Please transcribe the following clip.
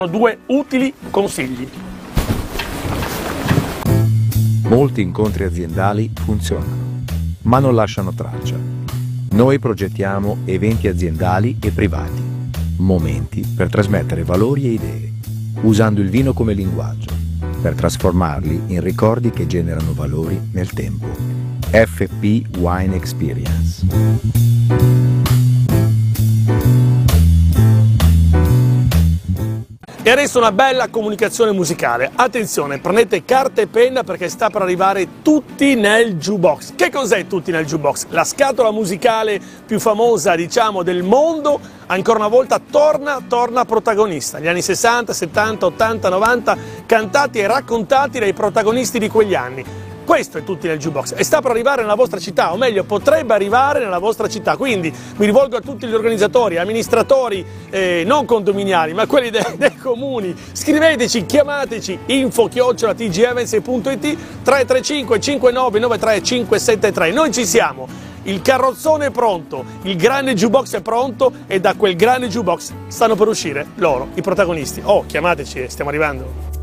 Due utili consigli. Molti incontri aziendali funzionano, ma non lasciano traccia. Noi progettiamo eventi aziendali e privati, momenti per trasmettere valori e idee, usando il vino come linguaggio, per trasformarli in ricordi che generano valori nel tempo. FP Wine Experience. E adesso una bella comunicazione musicale. Attenzione, prendete carta e penna perché sta per arrivare Tutti nel Jukebox. Che cos'è Tutti nel Jukebox? La scatola musicale più famosa, diciamo, del mondo, ancora una volta torna protagonista. Gli anni 60, 70, 80, 90, cantati e raccontati dai protagonisti di quegli anni. Questo è Tutti nel Jukebox e sta per arrivare nella vostra città, o meglio potrebbe arrivare nella vostra città, quindi mi rivolgo a tutti gli organizzatori, amministratori, non condominiali, ma quelli dei comuni. Scriveteci, chiamateci, info@tgevents.it, 335 5993 573. Noi ci siamo, il carrozzone è pronto, il grande jukebox è pronto e da quel grande jukebox stanno per uscire loro, i protagonisti. Oh, chiamateci, stiamo arrivando.